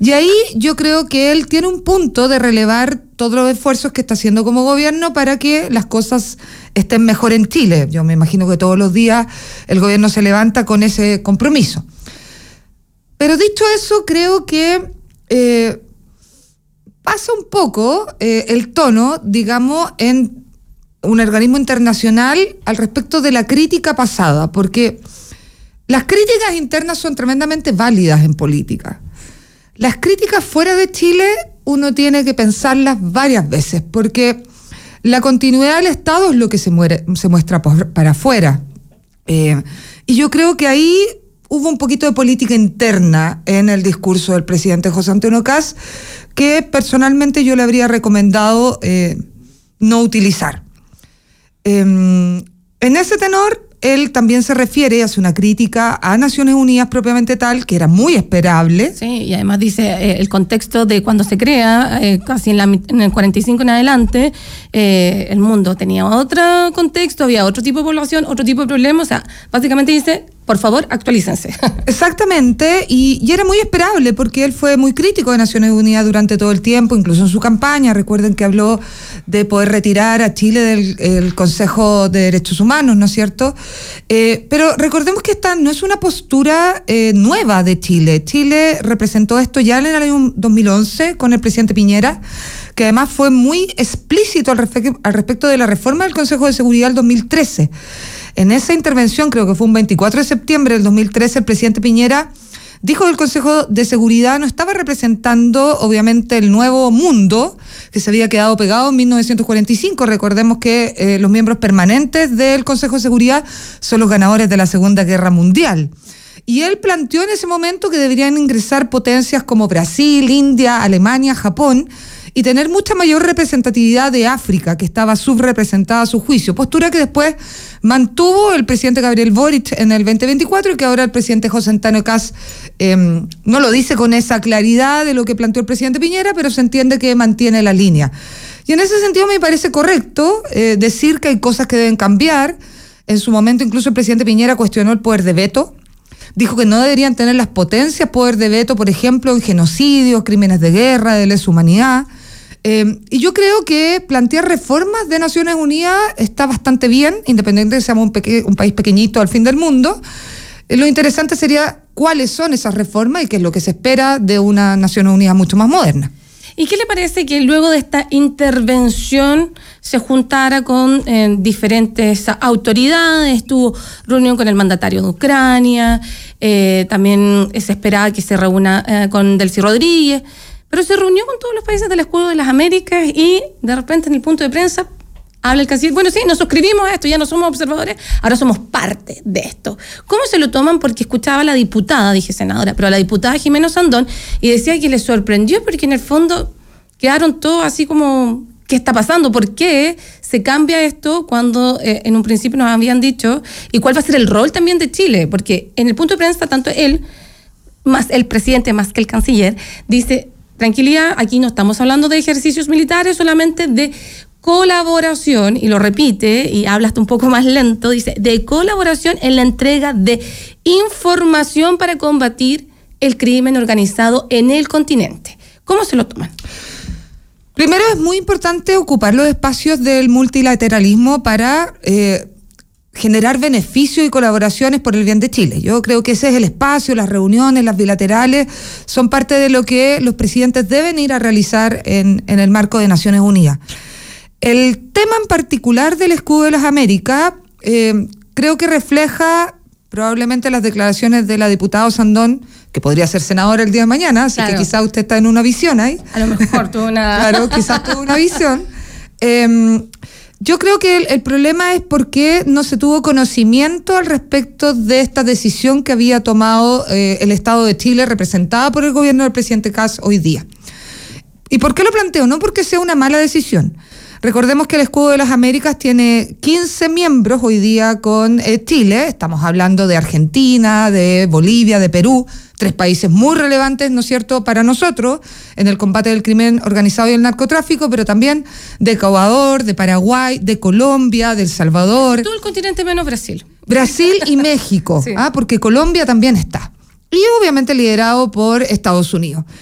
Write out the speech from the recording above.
Y ahí yo creo que él tiene un punto de relevar todos los esfuerzos que está haciendo como gobierno para que las cosas estén mejor en Chile. Yo me imagino que todos los días el gobierno se levanta con ese compromiso. Pero dicho eso, creo que pasa un poco el tono, digamos, en un organismo internacional al respecto de la crítica pasada, porque las críticas internas son tremendamente válidas en política. Las críticas fuera de Chile uno tiene que pensarlas varias veces, porque la continuidad del Estado es lo que se muestra para afuera. Y yo creo que ahí hubo un poquito de política interna en el discurso del presidente José Antonio Kast, que personalmente yo le habría recomendado no utilizar. En ese tenor, él también se refiere y hace una crítica a Naciones Unidas propiamente tal, que era muy esperable. Sí, y además dice el contexto de cuando se crea, casi en el 45 en adelante, el mundo tenía otro contexto, había otro tipo de población, otro tipo de problemas, o sea, básicamente dice, por favor, actualícense. Exactamente, y era muy esperable porque él fue muy crítico de Naciones Unidas durante todo el tiempo, incluso en su campaña. Recuerden que habló de poder retirar a Chile del Consejo de Derechos Humanos, ¿no es cierto? Pero recordemos que esta no es una postura nueva de Chile. Chile representó esto ya en el año 2011 con el presidente Piñera, que además fue muy explícito al respecto de la reforma del Consejo de Seguridad del 2013. En esa intervención, creo que fue un 24 de septiembre del 2013, el presidente Piñera dijo que el Consejo de Seguridad no estaba representando, obviamente, el nuevo mundo que se había quedado pegado en 1945. Recordemos que los miembros permanentes del Consejo de Seguridad son los ganadores de la Segunda Guerra Mundial. Y él planteó en ese momento que deberían ingresar potencias como Brasil, India, Alemania, Japón, y tener mucha mayor representatividad de África, que estaba subrepresentada a su juicio, postura que después mantuvo el presidente Gabriel Boric en el 2024 y que ahora el presidente José Antonio Kast no lo dice con esa claridad de lo que planteó el presidente Piñera, pero se entiende que mantiene la línea. Y en ese sentido me parece correcto decir que hay cosas que deben cambiar. En su momento incluso el presidente Piñera cuestionó el poder de veto. Dijo que no deberían tener las potencias poder de veto, por ejemplo, en genocidios, crímenes de guerra, de lesa humanidad. Y yo creo que plantear reformas de Naciones Unidas está bastante bien, independiente de que seamos un país pequeñito al fin del mundo. Lo interesante sería cuáles son esas reformas y qué es lo que se espera de una Naciones Unidas mucho más moderna. ¿Y qué le parece que luego de esta intervención se juntara con diferentes autoridades? Tuvo reunión con el mandatario de Ucrania, también se esperaba que se reúna con Delcy Rodríguez, pero se reunió con todos los países del Escudo de las Américas y de repente en el punto de prensa habla el canciller, bueno, sí, nos suscribimos a esto, ya no somos observadores, ahora somos parte de esto. ¿Cómo se lo toman? Porque escuchaba a la diputada, dije senadora, pero a la diputada Jimena Sandón, y decía que les sorprendió porque en el fondo quedaron todos así como, ¿qué está pasando? ¿Por qué se cambia esto cuando en un principio nos habían dicho? ¿Y cuál va a ser el rol también de Chile? Porque en el punto de prensa, tanto él, más el presidente, más que el canciller, dice, tranquilidad, aquí no estamos hablando de ejercicios militares, solamente de colaboración, y lo repite y habla hasta un poco más lento, dice, de colaboración en la entrega de información para combatir el crimen organizado en el continente. ¿Cómo se lo toman? Primero, es muy importante ocupar los espacios del multilateralismo para generar beneficios y colaboraciones por el bien de Chile. Yo creo que ese es el espacio, las reuniones, las bilaterales, son parte de lo que los presidentes deben ir a realizar en el marco de Naciones Unidas. El tema en particular del Escudo de las Américas creo que refleja probablemente las declaraciones de la diputada Sandón, que podría ser senadora el día de mañana, así que quizás usted está en una visión ahí. A lo mejor tuvo una... Claro, quizás tuvo una visión. Yo creo que el problema es porque no se tuvo conocimiento al respecto de esta decisión que había tomado el Estado de Chile, representada por el gobierno del presidente Kast hoy día. ¿Y por qué lo planteo? No porque sea una mala decisión. Recordemos que el Escudo de las Américas tiene 15 miembros hoy día con Chile. Estamos hablando de Argentina, de Bolivia, de Perú, 3 países muy relevantes, ¿no es cierto?, para nosotros en el combate del crimen organizado y el narcotráfico, pero también de Ecuador, de Paraguay, de Colombia, de El Salvador. Todo el continente menos Brasil. Brasil y México, sí. Porque Colombia también está. Y obviamente liderado por Estados Unidos.